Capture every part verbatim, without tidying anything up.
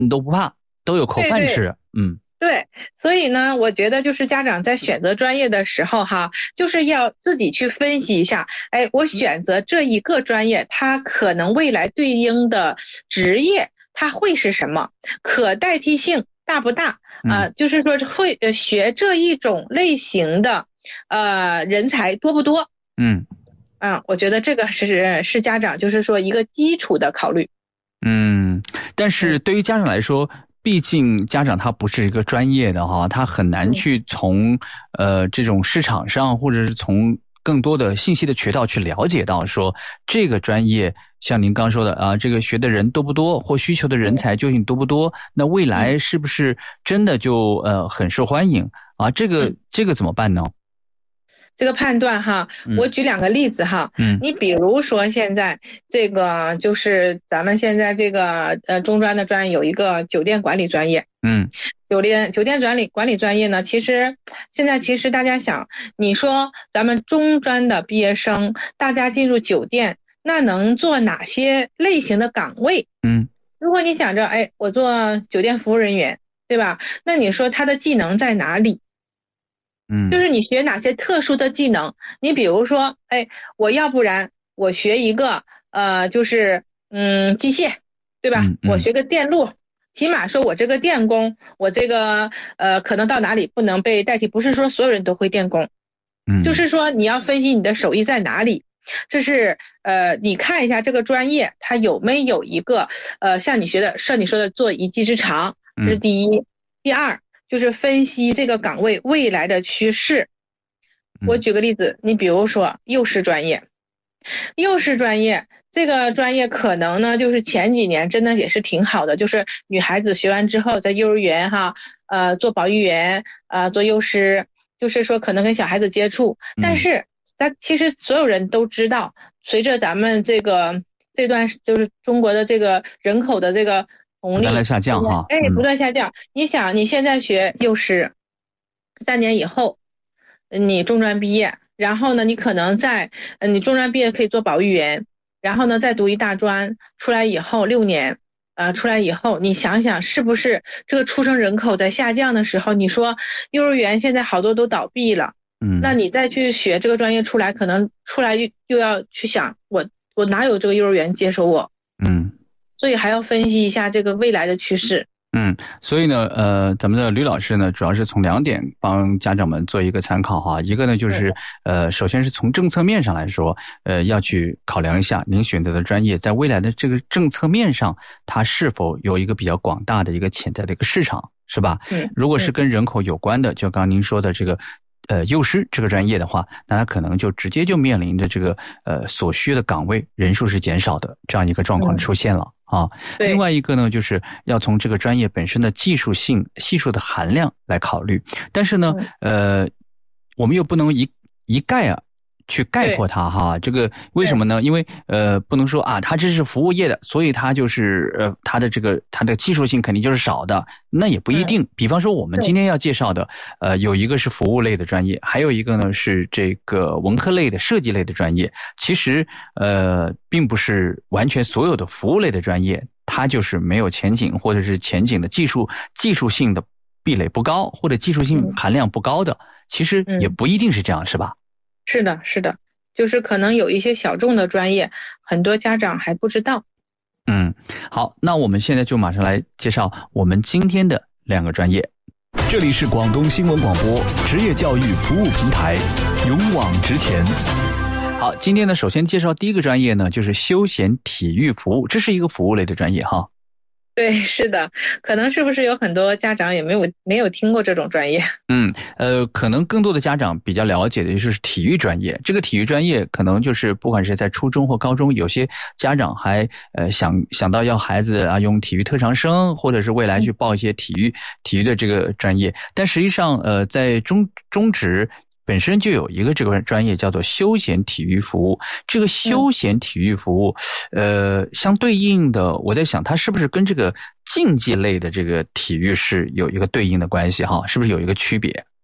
你都不怕，都有口饭吃。嗯。 对，所以呢，我觉得就是家长在选择专业的时候哈，就是要自己去分析一下，哎，我选择这一个专业，它可能未来对应的职业它会是什么，可代替性大不大啊、呃？就是说会呃学这一种类型的呃人才多不多？ 嗯。 啊，我觉得这个是是家长就是说一个基础的考虑。 嗯，但是对于家长来说，毕竟家长他不是一个专业的哈，他很难去从呃这种市场上或者是从更多的信息的渠道去了解到说这个专业，像您刚说的啊，这个学的人多不多，或需求的人才究竟多不多，那未来是不是真的就呃很受欢迎啊？这个这个怎么办呢？ 这个判断哈，我举两个例子哈， 嗯， 你比如说现在这个就是咱们现在这个呃中专的专业有一个酒店管理专业， 嗯， 酒店酒店管理管理专业呢，其实现在其实大家想，你说咱们中专的毕业生，大家进入酒店，那能做哪些类型的岗位？ 嗯， 如果你想着，哎，我做酒店服务人员，对吧？那你说他的技能在哪里？ 嗯， 就是你学哪些特殊的技能，你比如说，哎，我要不然我学一个呃，就是嗯机械，对吧？ 嗯， 我学个电路，起码说我这个电工，我这个呃可能到哪里不能被代替，不是说所有人都会电工， 嗯， 就是说你要分析你的手艺在哪里，这是呃你看一下这个专业它有没有一个呃像你学的像你说的做一技之长，这是第一，第二。就是分析这个岗位未来的趋势。我举个例子，你比如说幼师专业，幼师专业这个专业可能呢，就是前几年真的也是挺好的，就是女孩子学完之后在幼儿园哈，呃，做保育员，呃，做幼师，就是说可能跟小孩子接触。但是，但其实所有人都知道，随着咱们这个这段就是中国的这个人口的这个红利不断的下降哈， 哎，不断下降。你想，你现在学幼师，三年以后，你中专毕业，然后呢，你可能在，呃，你中专毕业可以做保育员，然后呢，再读一大专，出来以后六年，呃，出来以后，你想想是不是这个出生人口在下降的时候，你说幼儿园现在好多都倒闭了， 嗯， 那你再去学这个专业出来，可能出来又又要去想，我我哪有这个幼儿园接收我？ 嗯。 所以还要分析一下这个未来的趋势。 嗯，所以呢，呃，咱们的吕老师呢，主要是从两点帮家长们做一个参考哈。一个呢，就是呃，首先是从政策面上来说，呃，要去考量一下您选择的专业在未来的这个政策面上，它是否有一个比较广大的一个潜在的一个市场，是吧？ 嗯， 如果是跟人口有关的，就刚刚您说的这个。呃，幼师这个专业的话，那他可能就直接就面临着这个呃所需的岗位人数是减少的这样一个状况出现了。啊，另外一个呢，就是要从这个专业本身的技术性、系数的含量来考虑。但是呢，呃，我们又不能一一概啊去概括它哈。这个为什么呢？因为呃，不能说啊，它这是服务业的，所以它就是呃，它的这个它的技术性肯定就是少的，那也不一定。比方说，我们今天要介绍的，呃，有一个是服务类的专业，还有一个呢是这个文科类的、设计类的专业。其实呃，并不是完全所有的服务类的专业，它就是没有前景，或者是前景的技术技术性的壁垒不高，或者技术性含量不高的，其实也不一定是这样，是吧？ 是的，是的，就是可能有一些小众的专业，很多家长还不知道。 嗯，好，那我们现在就马上来介绍我们今天的两个专业。 这里是广东新闻广播职业教育服务平台，勇往直前。 好，今天呢，首先介绍第一个专业呢，就是休闲体育服务，这是一个服务类的专业哈。 对，是的，可能是不是有很多家长也没有没有听过这种专业？ 嗯，呃，可能更多的家长比较了解的就是体育专业。这个体育专业可能就是不管是在初中或高中，有些家长还呃想想到要孩子啊用体育特长生，或者是未来去报一些体育、嗯、体育的这个专业。但实际上，呃，在中中职本身就有一个这个专业叫做休闲体育服务。这个休闲体育服务，呃，相对应的，我在想它是不是跟这个竞技类的这个体育是有一个对应的关系哈？是不是有一个区别？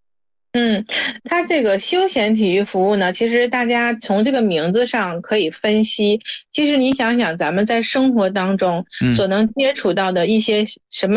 嗯，它这个休闲体育服务呢，其实大家从这个名字上可以分析，其实你想想咱们在生活当中所能接触到的一些什么